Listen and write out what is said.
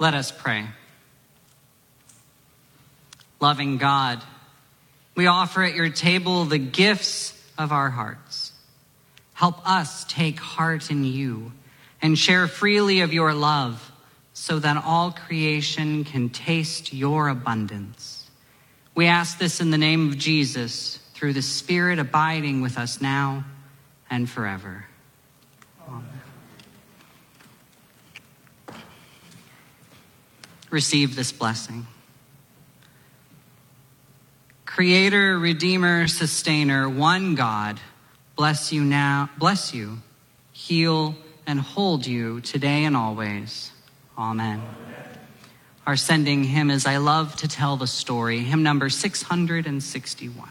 Let us pray. Loving God, we offer at your table the gifts of our hearts. Help us take heart in you and share freely of your love so that all creation can taste your abundance. We ask this in the name of Jesus, through the Spirit abiding with us now and forever. Amen. Receive this blessing. Creator, Redeemer, Sustainer, one God, bless you now, bless you, heal, and hold you today and always. Amen. Our sending hymn is I Love to Tell the Story, hymn number 661.